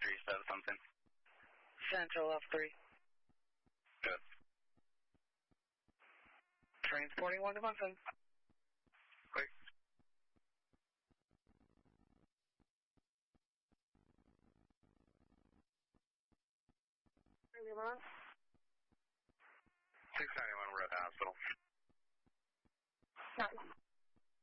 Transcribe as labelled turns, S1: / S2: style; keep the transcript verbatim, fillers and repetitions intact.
S1: three said something.
S2: Central F three.
S1: Good.
S2: Transporting one to Munson.
S1: Quick. six ninety-one, we're at the hospital.
S2: Nice.